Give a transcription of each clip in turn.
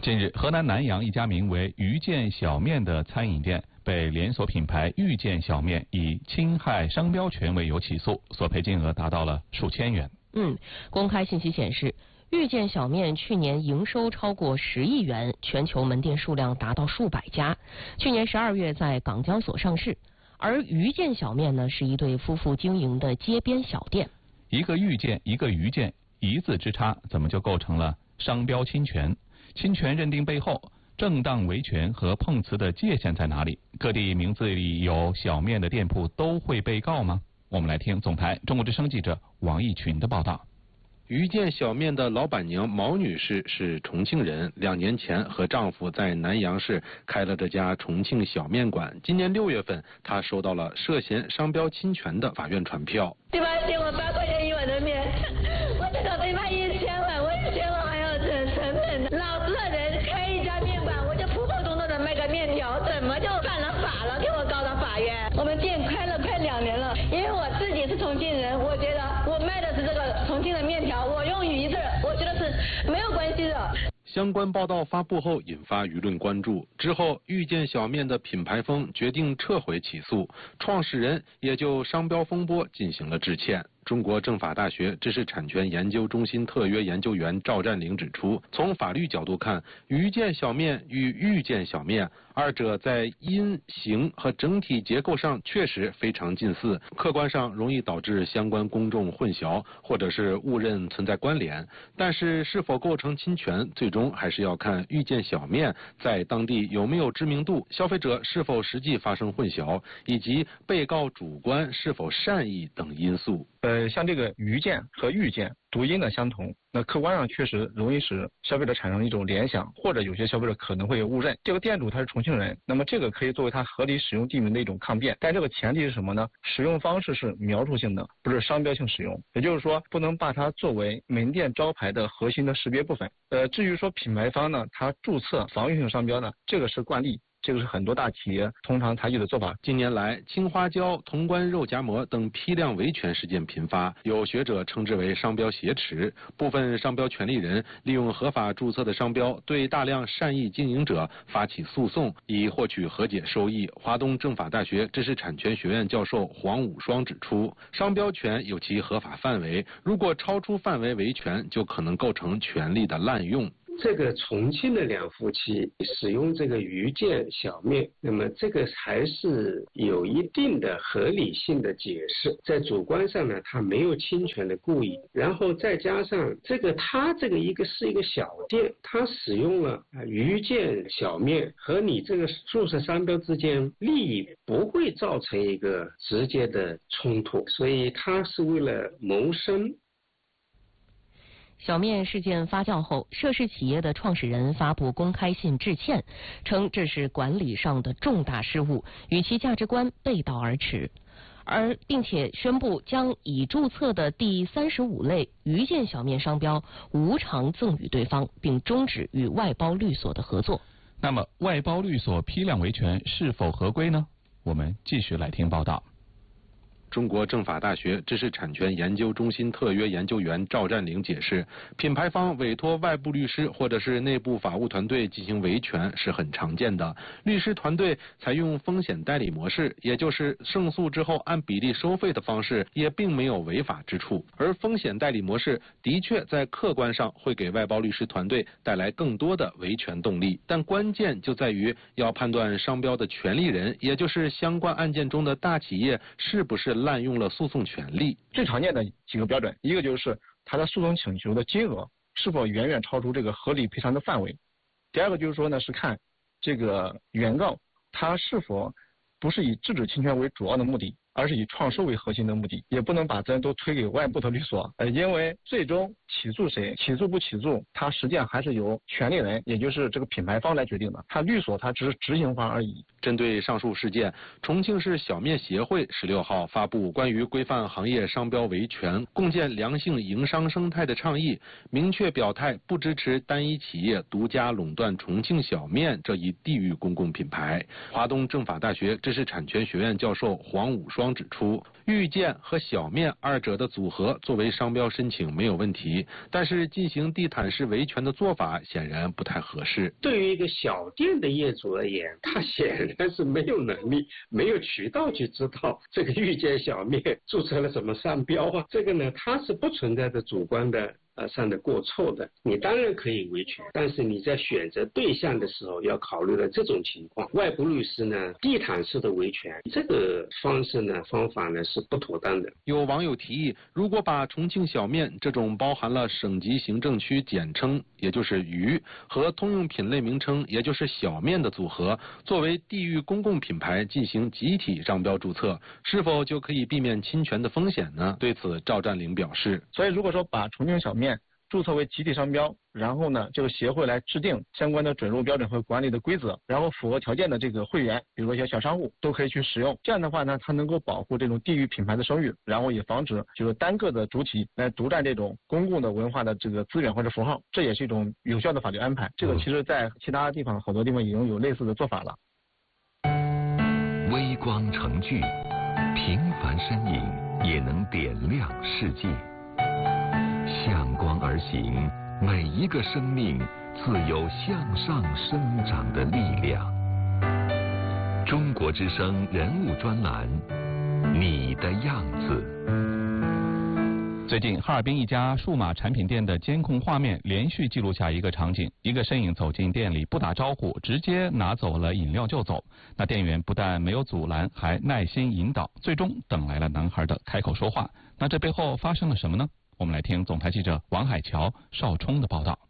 近日，河南南阳一家名为遇见小面的餐饮店被连锁品牌遇见小面以侵害商标权为由起诉，索赔金额达到了数千元。 公开信息显示，遇见小面去年营收超过10亿元，全球门店数量达到数百家。去年12月在港交所上市。而遇见小面呢，是一对夫妇经营的街边小店。 一个遇见，一个遇见，一字之差，怎么就构成了商标侵权？侵权认定背后，正当维权和碰瓷的界限在哪里？各地名字里有小面的店铺都会被告吗？我们来听总台中国之声记者王毅群的报道。 遇见小面的老板娘毛女士是重庆人，2年前和丈夫在南阳市开了这家重庆小面馆。今年6月份，她收到了涉嫌商标侵权的法院传票。 对吧？给我8块钱一碗的面，我这个得卖1000碗，我1000碗还要成本。老实的人开一家面馆，我就普普通通的卖个面条，怎么就犯了法了？给我告到法院。我们店开了快2年了，因为我自己是重庆人，我觉得我卖的是这个重庆的面条，我用鱼字，我觉得是没有关系的。 相关报道发布后引发舆论关注，之后遇见小面的品牌方决定撤回起诉，创始人也就商标风波进行了致歉。中国政法大学知识产权研究中心特约研究员赵占领指出，从法律角度看，遇见小面与遇见小面二者在音、形和整体结构上确实非常近似，客观上容易导致相关公众混淆或者是误认存在关联。但是是否构成侵权，最终还是要看遇见小面在当地有没有知名度，消费者是否实际发生混淆，以及被告主观是否善意等因素。 像这个遇见和遇见读音的相同，那客观上确实容易使消费者产生一种联想，或者有些消费者可能会有误认。这个店主他是重庆人，那么这个可以作为他合理使用地名的一种抗辩，但这个前提是什么呢？使用方式是描述性的，不是商标性使用，也就是说不能把它作为门店招牌的核心的识别部分。至于说品牌方呢，他注册防御性商标呢，这个是惯例。这个是很多大企业通常采取的做法。 近年来，青花椒、潼关肉夹馍等批量维权事件频发，有学者称之为商标挟持。部分商标权利人利用合法注册的商标，对大量善意经营者发起诉讼，以获取和解收益。华东政法大学知识产权学院教授黄武双指出，商标权有其合法范围，如果超出范围维权，就可能构成权利的滥用。 这个重庆的2夫妻使用这个遇见小面，那么这个还是有一定的合理性的解释，在主观上呢，他没有侵权的故意，然后再加上他这个是一个小店，他使用了遇见小面和你这个注册商标之间利益不会造成一个直接的冲突，所以他是为了谋生。 小面事件发酵后，涉事企业的创始人发布公开信致歉，称这是管理上的重大失误，与其价值观背道而驰，并且宣布将已注册的第35类遇见小面商标无偿赠与对方，并终止与外包律所的合作。 那么，外包律所批量维权是否合规呢？我们继续来听报道。 中国政法大学知识产权研究中心特约研究员赵占领解释，品牌方委托外部律师或者是内部法务团队进行维权是很常见的。律师团队采用风险代理模式，也就是胜诉之后按比例收费的方式，也并没有违法之处。而风险代理模式的确在客观上会给外包律师团队带来更多的维权动力，但关键就在于要判断商标的权利人，也就是相关案件中的大企业是不是滥用了诉讼权利。 最常见的几个标准，一个就是他的诉讼请求的金额是否远远超出这个合理赔偿的范围，第二个就是说呢，是看这个原告他是否不是以制止侵权为主要的目的，而是以创收为核心的目的，也不能把责任都推给外部的律所，因为最终起诉谁，起诉不起诉，它实际上还是由权利人，也就是这个品牌方来决定的，他律所他只是执行方而已。 针对上述事件，重庆市小面协会16号发布关于规范行业商标维权、共建良性营商生态的倡议，明确表态不支持单一企业独家垄断重庆小面这一地域公共品牌。华东政法大学知识产权学院教授黄武双方指出，遇见和小面二者的组合作为商标申请没有问题，但是进行地毯式维权的做法显然不太合适。 对于一个小店的业主而言，他显然是没有能力、没有渠道去知道这个遇见小面注册了什么商标啊，这个呢，它是不存在着主观的上的过错的。你当然可以维权，但是你在选择对象的时候要考虑到这种情况。外部律师呢，地毯式的维权这个方法呢是不妥当的。 有网友提议，如果把重庆小面这种包含了省级行政区简称，也就是渝，和通用品类名称，也就是小面的组合，作为地域公共品牌进行集体商标注册，是否就可以避免侵权的风险呢？对此，赵占领表示， 所以如果说把重庆小面注册为集体商标，然后呢，这个协会来制定相关的准入标准和管理的规则，然后符合条件的这个会员，比如说一些小商户都可以去使用。这样的话呢，它能够保护这种地域品牌的声誉，然后也防止就是单个的主体来独占这种公共的文化的这个资源或者符号，这也是一种有效的法律安排。这个其实在其他地方好多地方已经有类似的做法了。 微光成炬，平凡身影也能点亮世界。向光而行，每一个生命自有向上生长的力量。中国之声人物专栏，你的样子。 最近，哈尔滨一家数码产品店的监控画面连续记录下一个场景：一个身影走进店里，不打招呼，直接拿走了饮料就走。那店员不但没有阻拦，还耐心引导，最终等来了男孩的开口说话。那这背后发生了什么呢？我们来听总台记者王海桥、邵冲的报道。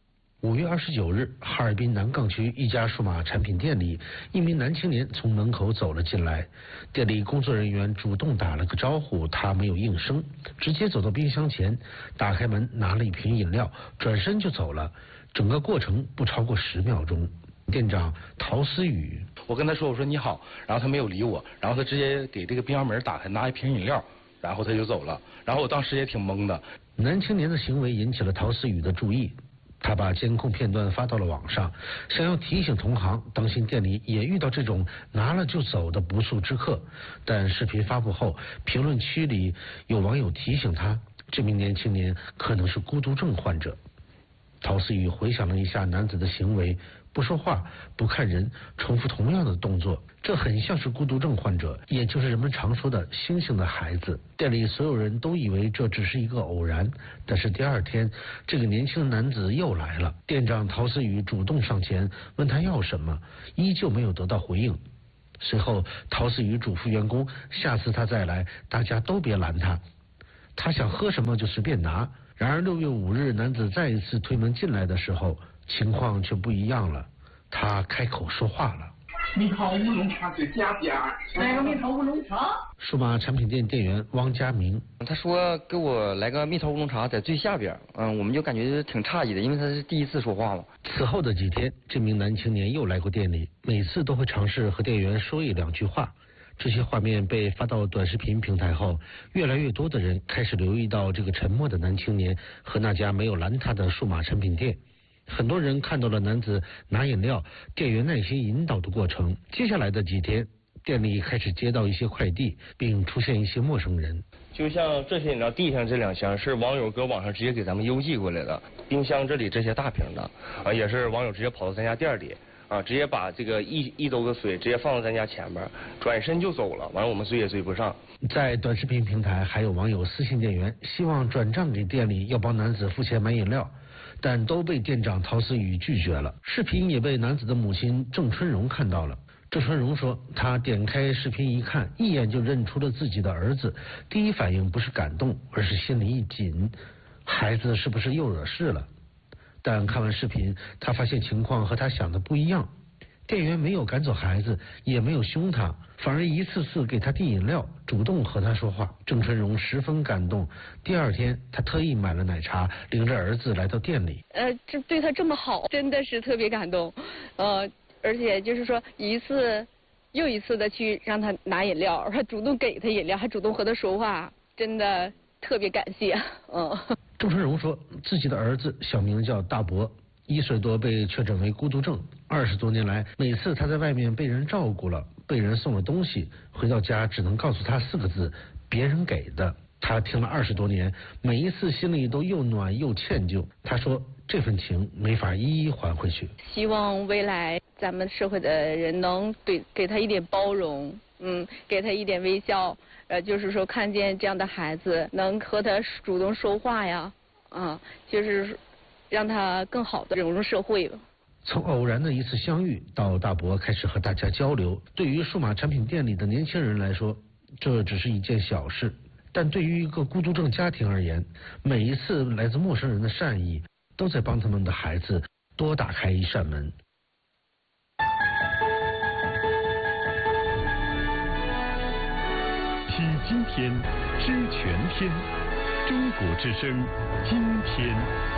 5月29日，哈尔滨南岗区一家数码产品店里，一名男青年从门口走了进来，店里工作人员主动打了个招呼，他没有应声，直接走到冰箱前，打开门拿了一瓶饮料，转身就走了。整个过程不超过10秒钟。店长陶思宇， 我跟他说，我说你好，然后他没有理我，然后他直接给这个冰箱门打开，拿一瓶饮料，然后他就走了。然后我当时也挺懵的。 男青年的行为引起了陶思宇的注意，他把监控片段发到了网上，想要提醒同行当心店里也遇到这种拿了就走的不速之客。但视频发布后，评论区里有网友提醒他，这名年轻年可能是孤独症患者。陶思宇回想了一下男子的行为，不说话，不看人，重复同样的动作，这很像是孤独症患者，也就是人们常说的星星的孩子。店里所有人都以为这只是一个偶然，但是第二天，这个年轻的男子又来了。店长陶思宇主动上前问他要什么，依旧没有得到回应。随后，陶思宇嘱咐员工，下次他再来，大家都别拦他，他想喝什么就随便拿。然而6月5日，男子再一次推门进来的时候，情况却不一样了。他开口说话了： 蜜桃乌龙茶最加点儿，来个蜜桃乌龙茶。 数码产品店店员汪家明， 他说给我来个蜜桃乌龙茶，在最下边。我们就感觉挺诧异的，因为他是第一次说话嘛。 此后的几天，这名男青年又来过店里，每次都会尝试和店员说1-2句话。这些画面被发到短视频平台后，越来越多的人开始留意到这个沉默的男青年和那家没有拦他的数码产品店。很多人看到了男子拿饮料，店员耐心引导的过程。接下来的几天，店里开始接到一些快递，并出现一些陌生人。 就像这些饮料地上这2箱是网友搁网上直接给咱们邮寄过来的，冰箱这里这些大瓶的也是网友直接跑到咱家店里直接把这个一兜子水直接放到咱家前边，转身就走了。完了我们追也追不上。 在短视频平台，还有网友私信店员，希望转账给店里，要帮男子付钱买饮料，但都被店长陶思宇拒绝了。视频也被男子的母亲郑春荣看到了。郑春荣说，他点开视频一看，一眼就认出了自己的儿子，第一反应不是感动，而是心里一紧，孩子是不是又惹事了？但看完视频，他发现情况和他想的不一样。店员没有赶走孩子，也没有凶他，反而一次次给他递饮料，主动和他说话。郑春荣十分感动。第二天，他特意买了奶茶，领着儿子来到店里。 这对他这么好，真的是特别感动。而且就是说一次又一次的去让他拿饮料，还主动给他饮料，还主动和他说话，真的特别感谢。 郑春荣说，自己的儿子小名叫大伯， 1岁多被确诊为孤独症，20多年来，每次他在外面被人照顾了，被人送了东西，回到家只能告诉他4个字：别人给的。他听了20多年，每一次心里都又暖又歉疚。他说这份情没法一一还回去。 希望未来咱们社会的人能给他一点包容，给他一点微笑，就是说看见这样的孩子能和他主动说话呀，就是让他更好的融入社会吧。 从偶然的一次相遇到大伯开始和大家交流，对于数码产品店里的年轻人来说，这只是一件小事，但对于一个孤独症家庭而言，每一次来自陌生人的善意，都在帮他们的孩子多打开一扇门。 听今天，知全天，中国之声，今天。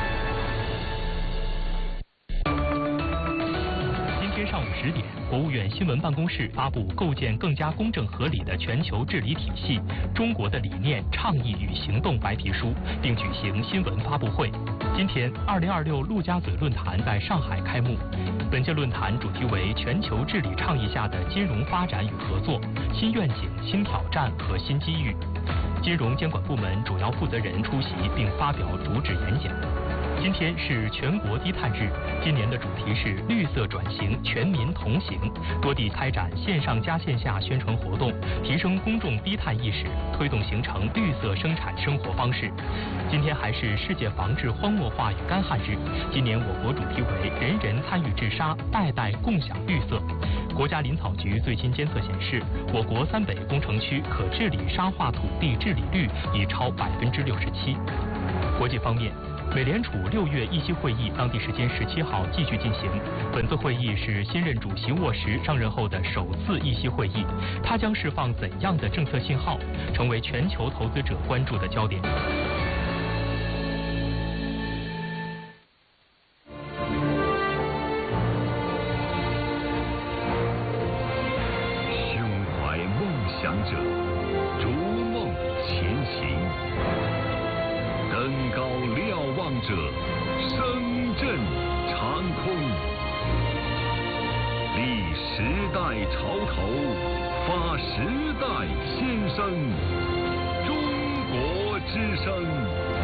上午10点，国务院新闻办公室发布《构建更加公正合理的全球治理体系：中国的理念、倡议与行动》白皮书，并举行新闻发布会。今天，2026陆家嘴论坛在上海开幕。本届论坛主题为全球治理倡议下的金融发展与合作：新愿景、新挑战和新机遇。金融监管部门主要负责人出席并发表主旨演讲。今天是全国低碳日，今年的主题是绿色转型，全民同行。多地开展线上加线下宣传活动，提升公众低碳意识，推动形成绿色生产生活方式。今天还是世界防治荒漠化与干旱日，今年我国主题为人人参与治沙，代代共享绿色。国家林草局最新监测显示，我国3北工程区可治理沙化土地治理率已超67%。国际方面，美联储6月议息会议当地时间17号继续进行。本次会议是新任主席沃什上任后的首次议息会议，它将释放怎样的政策信号，成为全球投资者关注的焦点。 胸怀梦想者，逐梦前行。登高瞭望者，声震长空。立时代潮头，发时代先声。中国之声。